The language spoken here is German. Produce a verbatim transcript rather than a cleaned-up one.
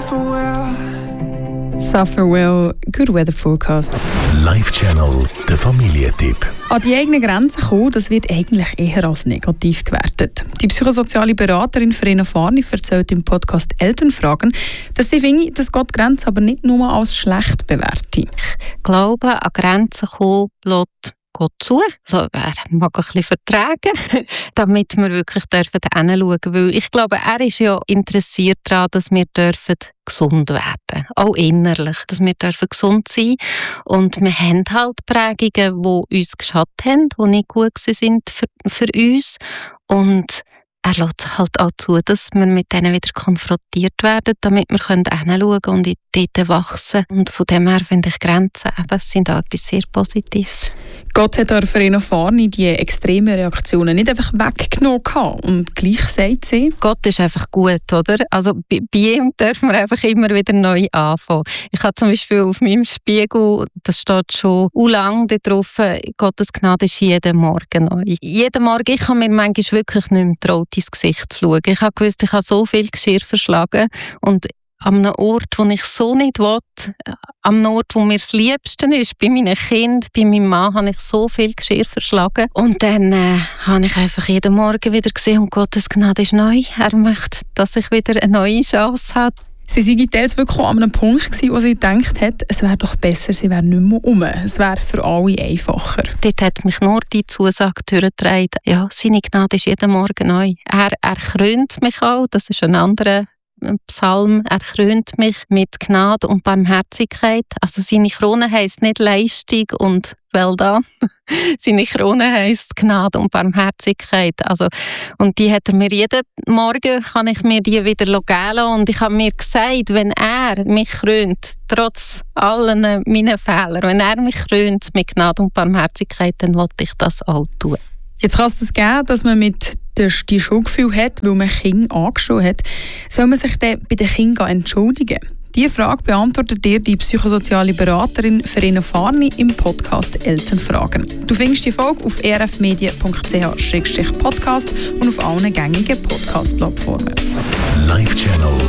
suffer well. Suffer well, good weather forecast. Live Channel, der Familientipp. An die eigenen Grenzen kommen, das wird eigentlich eher als negativ gewertet. Die psychosoziale Beraterin Verena Farni erzählt im Podcast «Elternfragen», dass sie findet, dass Gott Grenzen aber nicht nur als schlecht bewerte. Ich glaube, an Grenzen kommen lässt Gott zu. Also, er mag ein bisschen vertragen, damit wir wirklich dürfen hinschauen dürfen. Weil ich glaube, er ist ja interessiert daran, dass wir dürfen gesund werden. Auch innerlich, dass wir dürfen gesund sein. Und wir haben halt Prägungen, die uns geschadet haben, die nicht gut waren für, für uns. Und er lässt halt auch zu, dass wir mit denen wieder konfrontiert werden, damit wir hinschauen können und dort wachsen. Und von dem her finde ich Grenzen eben, sind auch etwas sehr Positives. Gott hat der Verena Farni die extremen Reaktionen nicht einfach weggenommen und gleich sagt sie: Gott ist einfach gut, oder? Also bei, bei ihm dürfen wir einfach immer wieder neu anfangen. Ich habe zum Beispiel auf meinem Spiegel, das steht schon u lang da drauf, Gottes Gnade ist jeden Morgen neu. Jeden Morgen, ich habe mir manchmal wirklich nicht mehr getraut, ins Gesicht zu schauen. Ich habe gewusst, ich habe so viel Geschirr verschlagen und an einem Ort, wo ich so nicht will, am Ort, wo mir das Liebste ist, bei meinen Kindern, bei meinem Mann, habe ich so viel Geschirr verschlagen. Und dann äh, habe ich einfach jeden Morgen wieder gesehen, und Gottes Gnade ist neu. Er möchte, dass ich wieder eine neue Chance habe. Sie sei teils wirklich an einem Punkt gewesen, wo sie gedacht hat, es wäre doch besser, sie wäre nicht mehr um. Es wäre für alle einfacher. Dort hat mich nur die Zusage durchgetragen, ja, seine Gnade ist jeden Morgen neu. Er, er krönt mich auch, das ist ein anderer Psalm, er krönt mich mit Gnade und Barmherzigkeit. Also seine Krone heisst nicht Leistung und well done. Seine Krone heisst Gnade und Barmherzigkeit. Also, und die hat er mir jeden Morgen, kann ich mir die wieder geben lassen. Und ich habe mir gesagt, wenn er mich krönt, trotz allen meinen Fehlern, wenn er mich krönt mit Gnade und Barmherzigkeit, dann will ich das auch tun. Jetzt kann es das geben, dass man mit die Schuldgefühl hat, weil man Kinder angeschaut hat. Soll man sich dann bei den Kindern entschuldigen? Diese Frage beantwortet dir die psychosoziale Beraterin Verena Farni im Podcast «Elternfragen». Du findest die Folge auf e r f medien punkt c h slash podcast und auf allen gängigen Podcast-Plattformen. Live Channel.